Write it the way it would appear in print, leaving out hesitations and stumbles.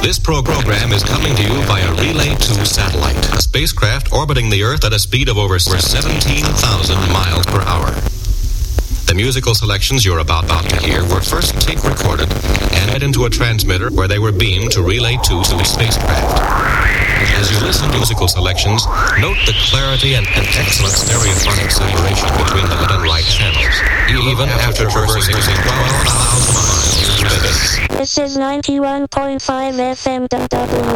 This program is coming to you via Relay 2 satellite, a spacecraft orbiting the Earth at a speed of over 17,000 miles per hour. The musical selections you're about to hear were first tape recorded and fed into a transmitter where they were beamed to Relay 2 to the spacecraft. As you listen to musical selections, note the clarity and excellent stereophonic separation between the left and right channels, even after traversing 12,000 miles in space. This is 91.5 FM.